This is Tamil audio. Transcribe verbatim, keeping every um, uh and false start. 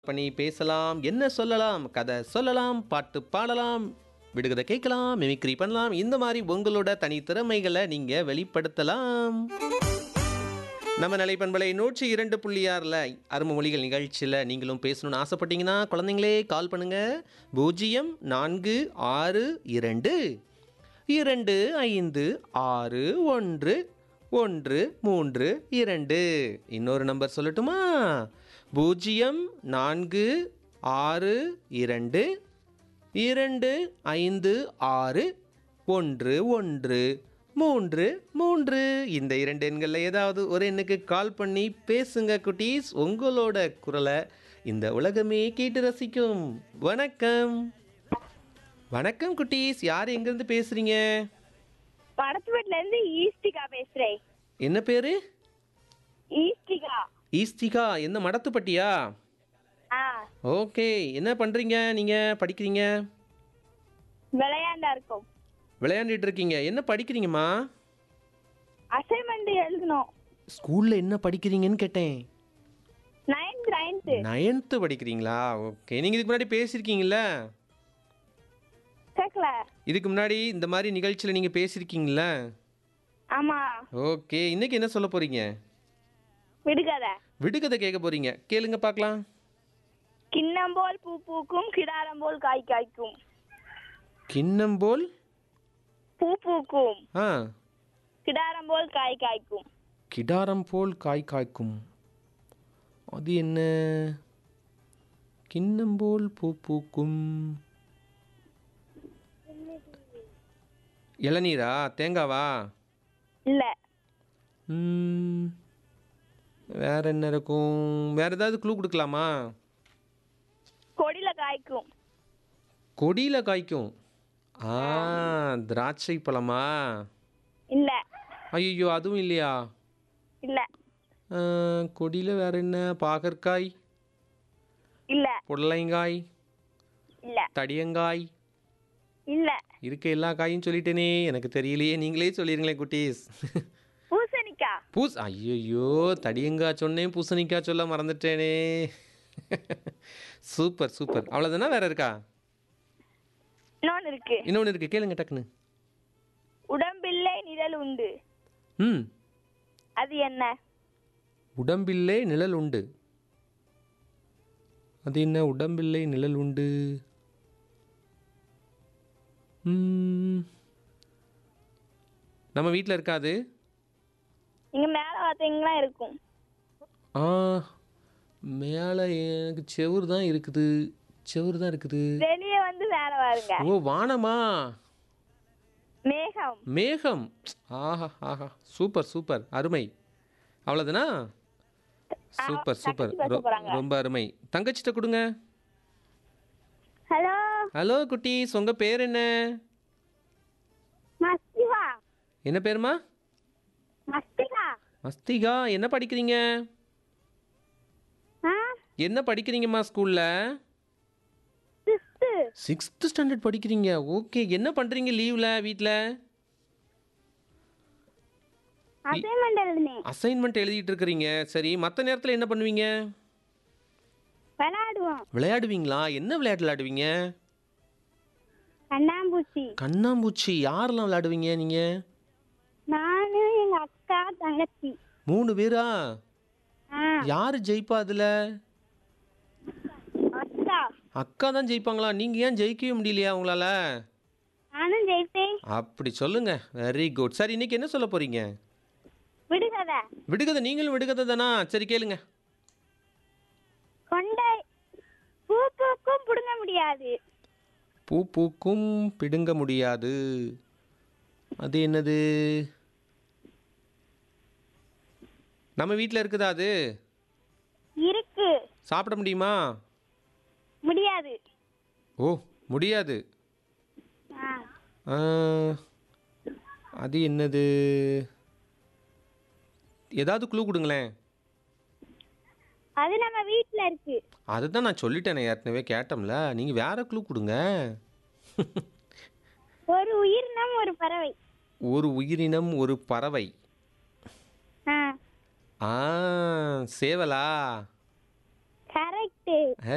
பண்ணி பேசலாம், என்ன சொல்லலாம், கதை சொல்லலாம், பாட்டு பாடலாம், விடுகதை கேட்கலாம், மிமிக்ரி பண்ணலாம். இந்த மாதிரி உங்களோட தனித்திறமைகளை நீங்க வெளிப்படுத்தலாம். நம்ம நிலைப்பண்பலை நூற்றி இரண்டு புள்ளி ஆறில் அருமை மொழிகள் நிகழ்ச்சியில் நீங்களும் பேசணும்னு ஆசைப்பட்டீங்கன்னா குழந்தைங்களே கால் பண்ணுங்க. பூஜ்ஜியம் நான்கு ஆறு இரண்டு இரண்டு ஐந்து ஆறு ஒன்று ஒன்று மூன்று இரண்டு. இன்னொரு நம்பர் சொல்லட்டுமா? பூஜ்ஜியம் நான்கு ஆறு இரண்டு இரண்டு ஐந்து ஆறு ஒன்று ஒன்று மூன்று மூன்று. இந்த இரண்டு எண்களில் ஏதாவது ஒரு எண்ணுக்கு கால் பண்ணி பேசுங்க குட்டீஸ். உங்களோட குரலை இந்த உலகமே கேட்டு ரசிக்கும். வணக்கம். வணக்கம் குட்டீஸ். யார் எங்கேருந்து பேசுறீங்க? படத்துவீட்ல இருந்து ஈஸ்டிகா பேசுறேன். என்ன பேரு? ஈஸ்டிகா. ஈஸ்டிகா. என்ன மடத்துப்பட்டியா? ஆ, ஓகே. என்ன பண்ணுறீங்க? நீங்கள் படிக்கிறீங்க? விளையாண்டா இருக்கும். விளையாண்டுட்டு இருக்கீங்க. என்ன படிக்கிறீங்கம்மா? அசைன்மெண்ட் எழுதணும். ஸ்கூலில் என்ன படிக்கிறீங்கன்னு கேட்டேன். நைன்த் நைன்த் நைன்த்து படிக்கிறீங்களா? ஓகே. நீங்கள் இதுக்கு முன்னாடி பேசியிருக்கீங்கள? கேக்கல. இதுக்கு முன்னாடி இந்த மாதிரி நிகழ்ச்சியில் நீங்கள் பேசியிருக்கீங்களா? ஆமா. ஓகே. இன்னைக்கு என்ன சொல்ல போகிறீங்க? விடுகத. விடுகதை கேட்க போகிறீங்க. கேளுங்க பார்க்கலாம். கிண்ணம் போல் பூ பூக்கும், கிடாரம் போல் காய் காய்க்கும். கிண்ணம் போல் பூ பூக்கும், ஆ கிடாரம் போல் காய் காய்க்கும். கிடாரம் போல் காய் காய்க்கும். அது என்ன? கிண்ணம் போல் பூ பூக்கும். இளநீரா? தேங்காவா? இல்ல. ம், வேற என்ன இருக்கும்? வேற ஏதாவது க்ளூ கொடுக்கலாமா? கொடியில காய்க்கும். கொடியில் காய்க்கும். ஆ, திராட்சை பழமா? இல்ல. ஐயோ, அதுவும் இல்லையா? இல்ல. கொடியில் வேற என்ன? பாகற்காய், இல்ல. புடலங்காய், இல்ல. தடியங்காய், இல்ல. இருக்க எல்லா காயும் சொல்லிட்டேனே. எனக்கு தெரியலையே. நீங்களே சொல்லிருங்களேன் குட்டீஸ். பூசணிக்கா. பூஸ் ஐயோ, தடியங்காய் சொன்னேன், பூசணிக்காய் சொல்ல மறந்துட்டேனே. Super super. அவ்வளோதானா? வேற இருக்கா? இன்னொன்னு இருக்கு. இன்னொன்று இருக்கு. கேளுங்க டக்குன்னு. உடம்பில்லை நிழல் உண்டு. ம், அது என்ன? உடம்பில்லே நிழல் உண்டு. அது என்ன? உடம்பில்லை நிழல் உண்டு. ம், நம்ம வீட்டில் இருக்காது. இங்க மேல பார்த்தீங்களா இருக்கும். ஆ, மேலே எனக்கு செவுரு தான் இருக்குது. செவுரு தான் இருக்குது. வெளியே வந்து வேலை பாருங்க. ஓ, வானமா? மேகம். மேகம். ஆஹா ஆஹா, சூப்பர் சூப்பர், அருமை. அவ்வளோதானா? சூப்பர் சூப்பர், தங்கச்சி பேச ரொ- போறாங்க. ரொம்ப அருமை. தங்கச்சிட்ட கொடுங்க. ஹலோ. ஹலோ குட்டீஸ், உங்கள் பேர் என்ன? மஸ்திகா. என்ன பேருமா? மஸ்திகா. மஸ்திகா. என்ன படிக்கிறீங்க? ஆ, என்ன படிக்கிறீங்கம்மா ஸ்கூலில்? சிஸ்து. சிக்ஸ்த்து ஸ்டாண்டர்ட் படிக்கிறீங்க. ஓகே. என்ன பண்ணுறீங்க லீவில் வீட்டில்? அசைன்மெண்ட் எழுதுனேன். அசைன்மெண்ட் எழுதிட்டு இருக்கிறீங்க. சரி, மற்ற நேரத்தில் என்ன பண்ணுவீங்க? விளையாடுவோம். விளையாடுவீங்களா? என்ன விளையாட்டு விளையாடுவீங்க? கண்ணாம்பூச்சி. கண்ணாம்பூச்சி. யாரெல்லாம் விளையாடுவீங்க நீங்கள்? நானு, எங்க அக்கா, தங்கச்சி. மூணு பேரா? ஆ, யார் ஜெயிப்பா அதில்? அக்கா. அக்கா தான் ஜெயிப்பாங்களா? நீங்கள் ஏன் ஜெயிக்கவே முடியலையா உங்களால்? நானும் ஜெயிப்பேன். அப்படி சொல்லுங்க. Very good. சரி, இன்னைக்கு என்ன சொல்ல போறீங்க? விடுகதை. விடுகதை. நீங்களும் விடுகதை தானா? சரி, கேளுங்க. கொண்டை பூ பூக்கும், புடுங்க முடியாது. பூ பூக்கும், பிடுங்க முடியாது. அது என்னது? நம்ம வீட்டில் இருக்குதா அது? இருக்கு. சாப்பிட முடியுமா? முடியாது. ஓ, முடியாது. ஆ, ஆ, அது என்னது? ஏதாவது க்ளூ கொடுங்களேன். அது நம்ம வீட்ல இருக்கு. அதுதான் நான் சொல்லிட்டேனே, ஏற்கனவே கேட்டோம்ல. நீங்கள் வேற க்ளூ கொடுங்க. ஒரு உயிரினம், ஒரு பறவை. ஒரு உயிரினம், ஒரு பறவை. ஆ, ஆ, சேவலா? கரெக்ட்.